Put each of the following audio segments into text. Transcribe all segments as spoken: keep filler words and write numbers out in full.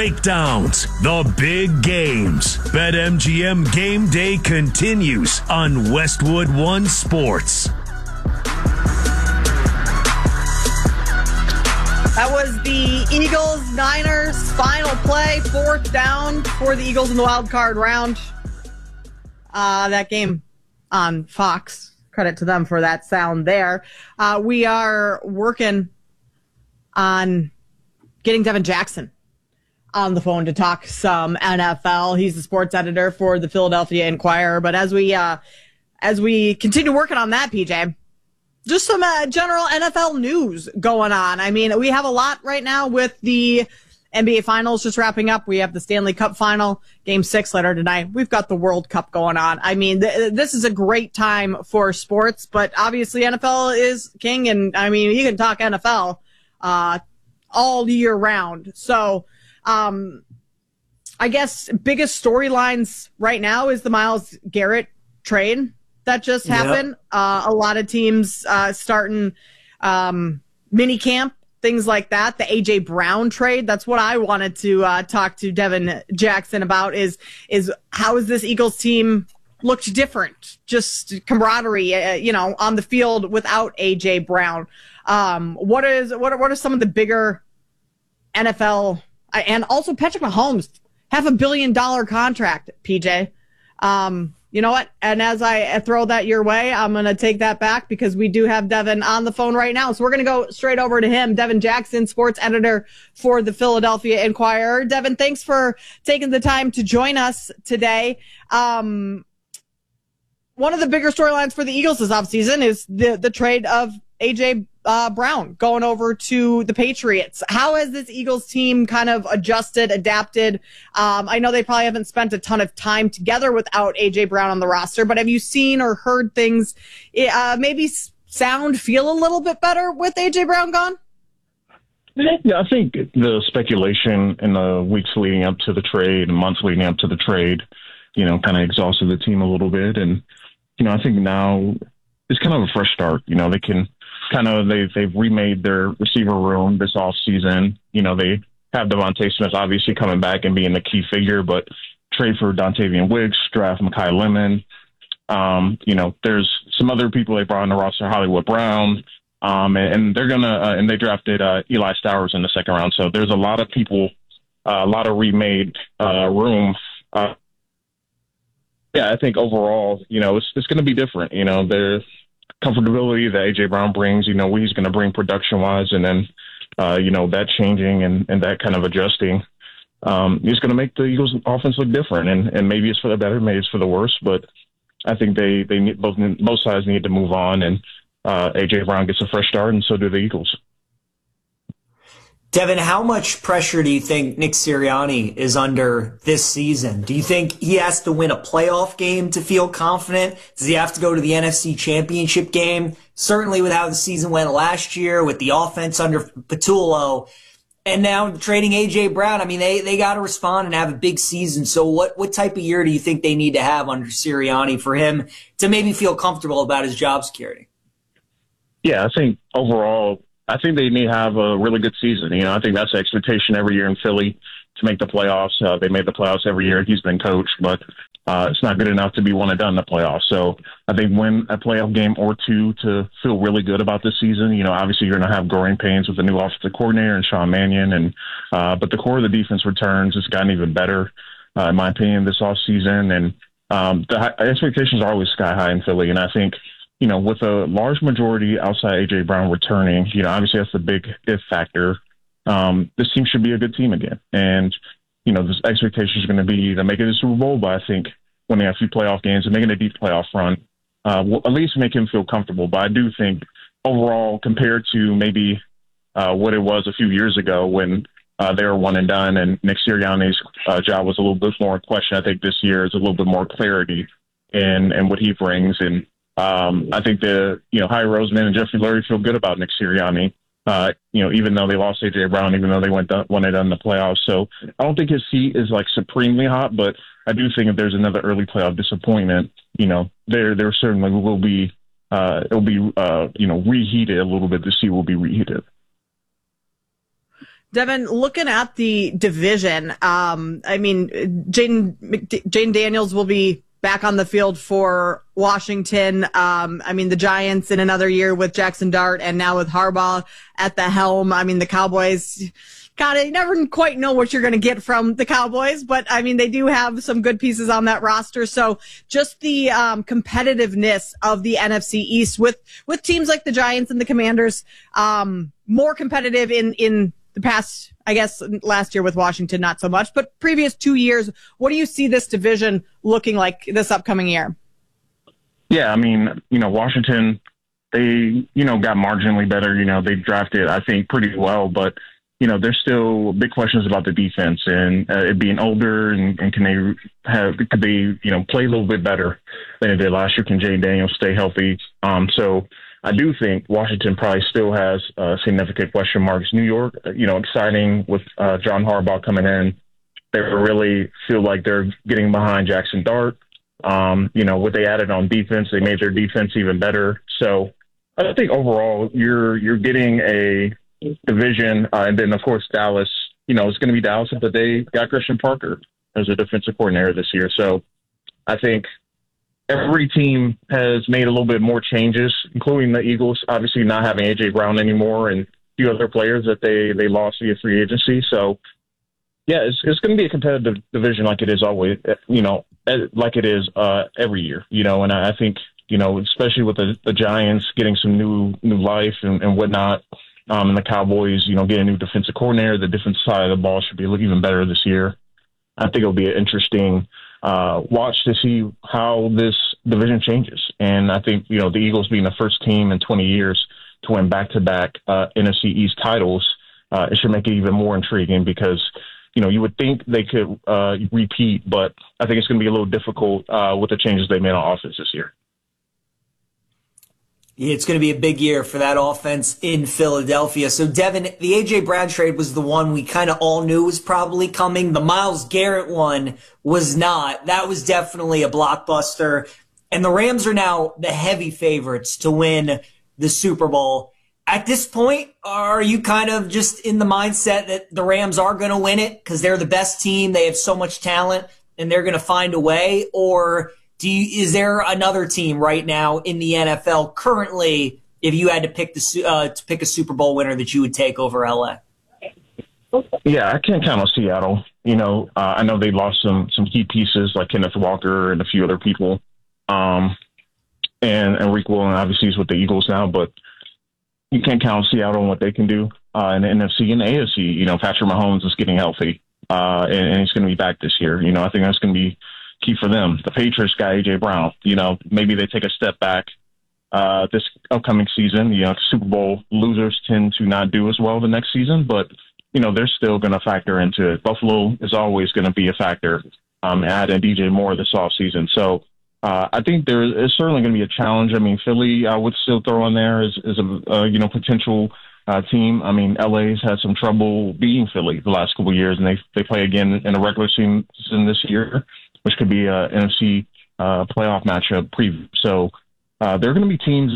breakdowns, the big games. BetMGM Game Day continues on Westwood One Sports. That was the Eagles-Niners final play, fourth down for the Eagles in the wild card round. Uh, that game on Fox. Credit to them for that sound there. Uh, we are working on getting Devin Jackson on the phone to talk some N F L. He's the sports editor for the Philadelphia Inquirer. But as we uh, as we continue working on that, P J, just some uh, general N F L news going on. I mean, we have a lot right now with the N B A Finals just wrapping up. We have the Stanley Cup Final, Game six later tonight. We've got the World Cup going on. I mean, th- this is a great time for sports, but obviously N F L is king, and, I mean, you can talk N F L uh, all year round. So, um, I guess biggest storylines right now is the Myles Garrett trade that just happened. Yep. Uh, a lot of teams uh, starting um, mini camp, things like that. The A J Brown trade, that's what I wanted to uh, talk to Devin Jackson about is, is how is this Eagles team looked different? Just camaraderie, uh, you know, on the field without A J Brown. Um, what is, what are, what are some of the bigger N F L, uh, and also Patrick Mahomes, half a billion dollar contract, P J. Um, You know what? And as I throw that your way, I'm going to take that back because we do have Devin on the phone right now. So we're going to go straight over to him. Devin Jackson, sports editor for the Philadelphia Inquirer. Devin, thanks for taking the time to join us today. Um, one of the bigger storylines for the Eagles this offseason is the, the trade of A J Uh, Brown going over to the Patriots. How has this Eagles team kind of adjusted, adapted? Um, I know they probably haven't spent a ton of time together without A J Brown on the roster, but have you seen or heard things uh, maybe sound, feel a little bit better with A J Brown gone? Yeah, I think the speculation in the weeks leading up to the trade, months leading up to the trade, you know, kind of exhausted the team a little bit. And, you know, I think now it's kind of a fresh start. You know, they can kind of, they, they've remade their receiver room this off season. You know, they have Devontae Smith obviously coming back and being the key figure, but trade for Dontavian Wicks, draft Mekhi Lemon. Um, you know, there's some other people they brought on the roster, Hollywood Brown, um, and, and they're going to, uh, and they drafted uh, Eli Stowers in the second round. So there's a lot of people, uh, a lot of remade uh, room. Uh, yeah, I think overall, you know, it's, it's going to be different. You know, there's comfortability that A J Brown brings, you know, what he's going to bring production-wise, and then, uh, you know, that changing and, and that kind of adjusting um, is going to make the Eagles' offense look different. And, and maybe it's for the better, maybe it's for the worse, but I think they, they need, both both sides need to move on, and uh, A J Brown gets a fresh start, and so do the Eagles. Devin, how much pressure do you think Nick Sirianni is under this season? Do you think he has to win a playoff game to feel confident? Does he have to go to the N F C Championship game? Certainly with how the season went last year, with the offense under Patullo, and now trading A J Brown. I mean, they, they got to respond and have a big season. So what, what type of year do you think they need to have under Sirianni for him to maybe feel comfortable about his job security? Yeah, I think overall, I think they need to have a really good season. You know, I think that's the expectation every year in Philly to make the playoffs. Uh, they made the playoffs every year he's been coached, but uh, it's not good enough to be one and done in the playoffs. So I think win a playoff game or two to feel really good about this season. You know, obviously you're going to have growing pains with the new offensive coordinator and Sean Mannion, and uh, but the core of the defense returns. It's gotten even better, uh, in my opinion, this offseason. And um, the high, expectations are always sky high in Philly, and I think, you know, with a large majority outside A J Brown returning, you know, obviously that's the big if factor. Um, this team should be a good team again. And, you know, the expectation is going to be to make it a Super Bowl, but I think winning a few playoff games and making a deep playoff run uh, will at least make him feel comfortable. But I do think overall, compared to maybe uh, what it was a few years ago when uh, they were one and done and Nick Sirianni's uh, job was a little bit more in question, I think this year is a little bit more clarity in, in what he brings. And, Um, I think the, you know, Howie Roseman and Jeffrey Lurie feel good about Nick Sirianni, uh, you know, even though they lost A J Brown, even though they went down, won it in the playoffs. So I don't think his seat is like supremely hot, but I do think if there's another early playoff disappointment, you know, there, there certainly will be, uh, it'll be, uh, you know, reheated a little bit. The seat will be reheated. Devin, looking at the division, um, I mean, Jaden Jaden Daniels will be back on the field for Washington. Um, I mean, the Giants in another year with Jackson Dart and now with Harbaugh at the helm. I mean, the Cowboys, kind of, you never quite know what you're going to get from the Cowboys, but I mean, they do have some good pieces on that roster. So just the um, competitiveness of the N F C East with, with teams like the Giants and the Commanders, um, more competitive in, in, the past, I guess, last year with Washington, not so much, but previous two years, what do you see this division looking like this upcoming year? Yeah, I mean, you know, Washington, they, you know, got marginally better. You know, they drafted, I think, pretty well, but, you know, there's still big questions about the defense and uh, it being older and, and can they have, could they, you know, play a little bit better than they did last year? Can Jaden Daniels stay healthy? Um, so, I do think Washington probably still has uh, significant question marks. New York, you know, exciting with uh, John Harbaugh coming in. They really feel like they're getting behind Jackson Dart. Um, you know, what they added on defense, they made their defense even better. So I think overall you're you're getting a division. Uh, and then, of course, Dallas, you know, it's going to be Dallas, but they got Christian Parker as a defensive coordinator this year. So I think every team has made a little bit more changes, including the Eagles, obviously not having A J Brown anymore and a few other players that they, they lost via free agency. So, yeah, it's, it's going to be a competitive division like it is always, you know, like it is uh, every year, you know, and I think, you know, especially with the, the Giants getting some new new life and, and whatnot, um, and the Cowboys, you know, getting a new defensive coordinator, the defensive side of the ball should be looking even better this year. I think it'll be an interesting Uh, watch to see how this division changes. And I think, you know, the Eagles being the first team in twenty years to win back-to-back uh, N F C East titles, uh, it should make it even more intriguing because, you know, you would think they could uh, repeat, but I think it's going to be a little difficult uh, with the changes they made on offense this year. It's going to be a big year for that offense in Philadelphia. So, Devin, the A J Brown trade was the one we kind of all knew was probably coming. The Myles Garrett one was not. That was definitely a blockbuster. And the Rams are now the heavy favorites to win the Super Bowl. At this point, are you kind of just in the mindset that the Rams are going to win it because they're the best team, they have so much talent, and they're going to find a way? Or Do you, is there another team right now in the N F L currently, if you had to pick the uh, to pick a Super Bowl winner that you would take over L A? Yeah, I can't count on Seattle. You know, uh, I know they lost some some key pieces like Kenneth Walker and a few other people, um, and and Rick Willen obviously is with the Eagles now, but you can't count on Seattle and what they can do uh, in the N F C and the A F C. You know, Patrick Mahomes is getting healthy, uh, and, and he's going to be back this year. You know, I think that's going to be key for them. The Patriots got A J Brown. You know, maybe they take a step back uh, this upcoming season. You know, Super Bowl losers tend to not do as well the next season, but, you know, they're still going to factor into it. Buffalo is always going to be a factor, um, adding D J Moore this offseason. So uh, I think there is certainly going to be a challenge. I mean, Philly, I would still throw in there as, as a, uh, you know, potential uh, team. I mean, L A's had some trouble beating Philly the last couple of years, and they they play again in a regular season this year, which could be a N F C uh, playoff matchup preview. So uh, there are going to be teams.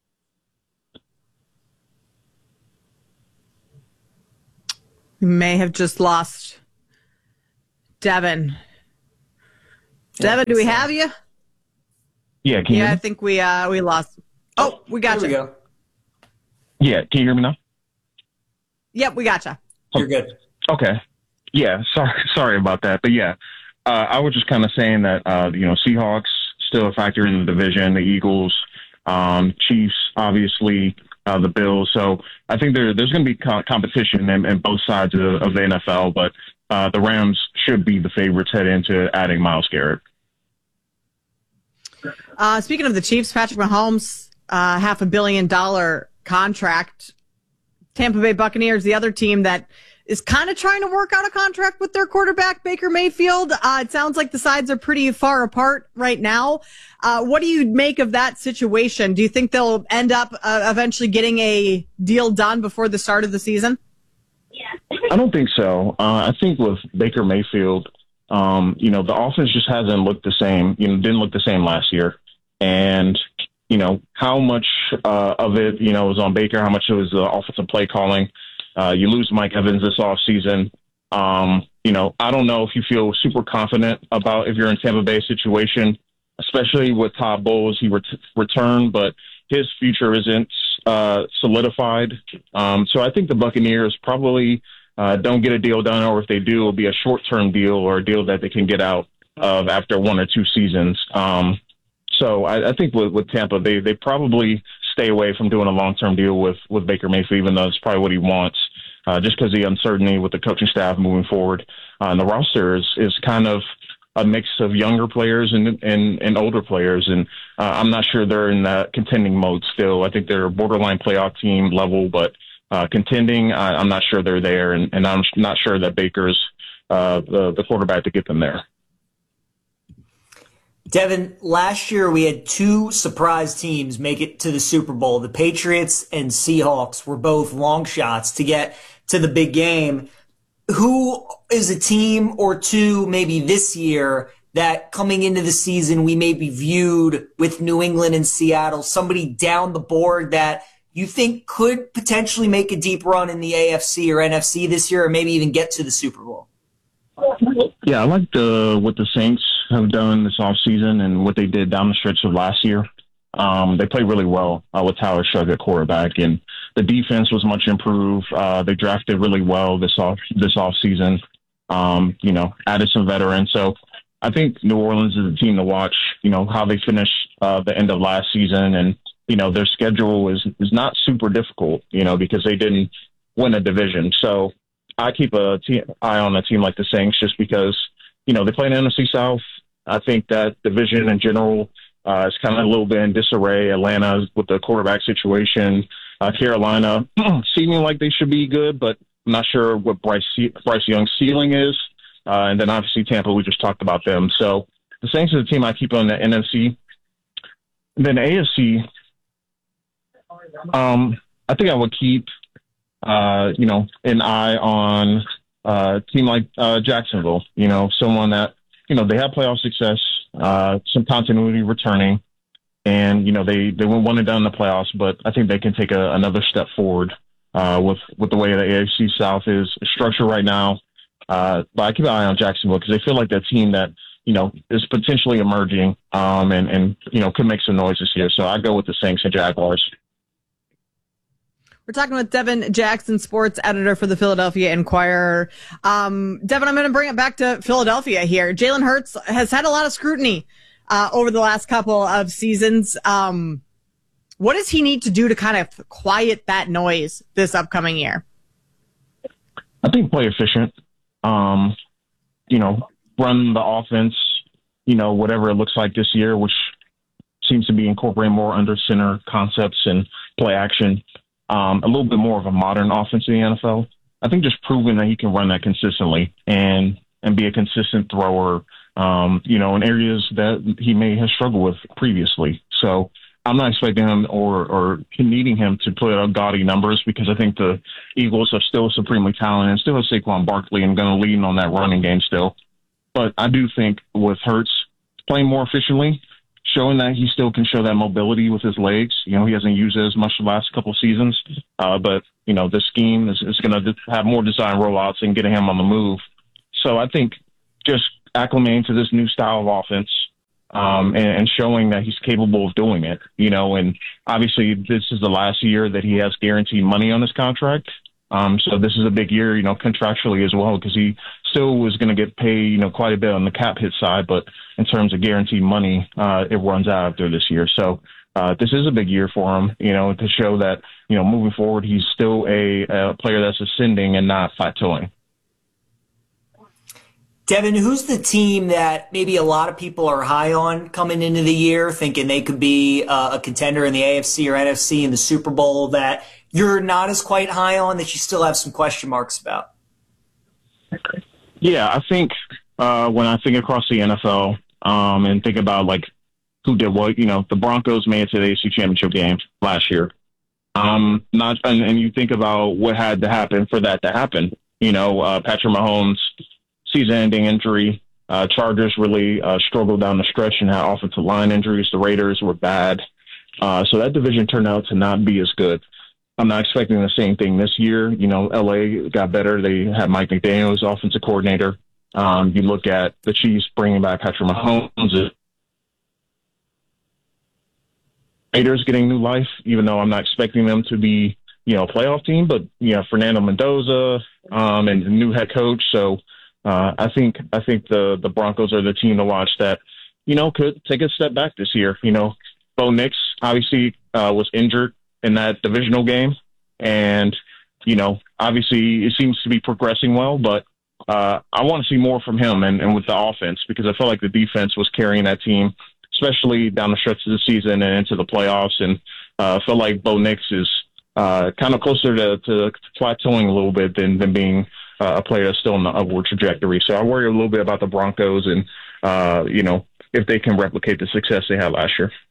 We may have just lost Devin. Devin, do we have you? Yeah, can you yeah, hear me? I think we uh we lost. Oh, we got there you. We go. Yeah, can you hear me now? Yep, we got you. You're good. Okay. Yeah, sorry, sorry about that, but yeah. Uh, I was just kind of saying that, uh, you know, Seahawks still a factor in the division, the Eagles, um, Chiefs, obviously, uh, the Bills. So I think there, there's going to be co- competition in, in both sides of, of the N F L, but uh, the Rams should be the favorites head into adding Myles Garrett. Uh, speaking of the Chiefs, Patrick Mahomes, uh, half a billion dollar contract. Tampa Bay Buccaneers, the other team that is kind of trying to work out a contract with their quarterback, Baker Mayfield. Uh, it sounds like the sides are pretty far apart right now. Uh, what do you make of that situation? Do you think they'll end up uh, eventually getting a deal done before the start of the season? I don't think so. Uh, I think with Baker Mayfield, um, you know, the offense just hasn't looked the same, you know, didn't look the same last year. And, you know, how much uh, of it, you know, was on Baker, how much it was the offensive play calling. Uh, you lose Mike Evans this offseason. Um, you know, I don't know if you feel super confident about if you're in Tampa Bay situation, especially with Todd Bowles. He ret- returned, but his future isn't uh, solidified. Um, so I think the Buccaneers probably uh, don't get a deal done, or if they do, it'll be a short-term deal or a deal that they can get out of after one or two seasons. Um, so I, I think with, with Tampa, they they probably stay away from doing a long-term deal with, with Baker Mayfield, even though it's probably what he wants, uh, just because the uncertainty with the coaching staff moving forward. Uh, and the roster is, is kind of a mix of younger players and and, and older players, and uh, I'm not sure they're in that contending mode still. I think they're a borderline playoff team level, but uh, contending, I, I'm not sure they're there, and, and I'm not sure that Baker's uh, the, the quarterback to get them there. Devin, last year we had two surprise teams make it to the Super Bowl. The Patriots and Seahawks were both long shots to get to the big game. Who is a team or two maybe this year that coming into the season we may be viewed with New England and Seattle, somebody down the board that you think could potentially make a deep run in the A F C or N F C this year, or maybe even get to the Super Bowl? Yeah, I like the what the Saints have done this offseason and what they did down the stretch of last year. Um, they played really well uh, with Tyler Shugg at quarterback, and the defense was much improved. Uh, they drafted really well this off this offseason. Um, you know, added some veterans. So I think New Orleans is a team to watch. You know how they finished uh, the end of last season, and you know their schedule is is not super difficult. You know because they didn't win a division. So I keep a te- eye on a team like the Saints just because you know they play in the N F C South. I think that division in general. Uh, it's kind of a little bit in disarray. Atlanta with the quarterback situation. Uh, Carolina seeming like they should be good, but I'm not sure what Bryce Bryce Young's ceiling is. Uh, and then obviously Tampa, we just talked about them. So the Saints is a team I keep on the N F C. And then A F C, um, I think I would keep, uh, you know, an eye on uh, a team like uh, Jacksonville. You know, someone that, you know, they have playoff success. Uh, some continuity returning, and you know they they went one and done in the playoffs, but I think they can take a, another step forward uh, with with the way the A F C South is structured right now. Uh, but I keep an eye on Jacksonville because they feel like that team that you know is potentially emerging um, and and you know could make some noise this year. So I go with the Saints and Jaguars. We're talking with Devin Jackson, sports editor for the Philadelphia Inquirer. Um, Devin, I'm going to bring it back to Philadelphia here. Jalen Hurts has had a lot of scrutiny uh, over the last couple of seasons. Um, what does he need to do to kind of quiet that noise this upcoming year? I think play efficient. Um, you know, run the offense, you know, whatever it looks like this year, which seems to be incorporating more under center concepts and play action. Um, a little bit more of a modern offense in the N F L. I think just proving that he can run that consistently and and be a consistent thrower, um, you know, in areas that he may have struggled with previously. So I'm not expecting him or, or needing him to put up gaudy numbers because I think the Eagles are still supremely talented and still have Saquon Barkley and going to lean on that running game still. But I do think with Hurts playing more efficiently, showing that he still can show that mobility with his legs. You know, he hasn't used it as much the last couple of seasons, uh, but, you know, the scheme is, is going to have more design rollouts and getting him on the move. So I think just acclimating to this new style of offense um, and, and showing that he's capable of doing it, you know, and obviously this is the last year that he has guaranteed money on his contract. Um, so this is a big year, you know, contractually as well, because he still was going to get paid, you know, quite a bit on the cap hit side. But in terms of guaranteed money, uh, it runs out after this year. So uh, this is a big year for him, you know, to show that, you know, moving forward, he's still a, a player that's ascending and not plateauing. Devin, who's the team that maybe a lot of people are high on coming into the year, thinking they could be uh, a contender in the A F C or N F C in the Super Bowl that you're not as quite high on, that you still have some question marks about? Yeah, I think uh, when I think across the N F L um, and think about like who did what, you know, the Broncos made it to the A F C Championship game last year. Um, not and, and you think about what had to happen for that to happen. You know, uh, Patrick Mahomes, season-ending injury. Uh, Chargers really uh, struggled down the stretch and had offensive line injuries. The Raiders were bad. Uh, so that division turned out to not be as good. I'm not expecting the same thing this year. You know, L A got better. They had Mike McDaniel as offensive coordinator. Um, you look at the Chiefs bringing back Patrick Mahomes. Raiders getting new life, even though I'm not expecting them to be, you know, a playoff team, but, you know, Fernando Mendoza um, and the new head coach. So uh, I think I think the, the Broncos are the team to watch that, you know, could take a step back this year. You know, Bo Nix obviously uh, was injured in that divisional game. And, you know, obviously it seems to be progressing well, but uh, I want to see more from him and, and with the offense, because I felt like the defense was carrying that team, especially down the stretch of the season and into the playoffs. And uh, I felt like Bo Nix is uh, kind of closer to, to plateauing a little bit than, than being uh, a player that's still in the upward trajectory. So I worry a little bit about the Broncos and, uh, you know, if they can replicate the success they had last year.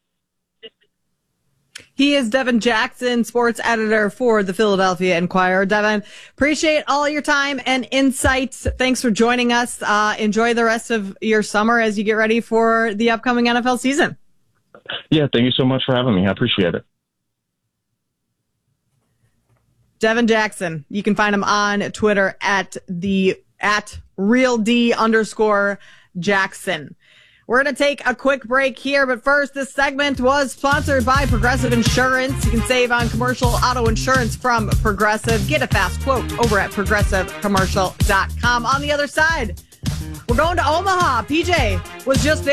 He is Devin Jackson, sports editor for the Philadelphia Inquirer. Devin, appreciate all your time and insights. Thanks for joining us. Uh, enjoy the rest of your summer as you get ready for the upcoming N F L season. Yeah, thank you so much for having me. I appreciate it. Devin Jackson. You can find him on Twitter at the at real D underscore Jackson. We're going to take a quick break here, but first, this segment was sponsored by Progressive Insurance. You can save on commercial auto insurance from Progressive. Get a fast quote over at progressive commercial dot com. On the other side, we're going to Omaha. P J was just there.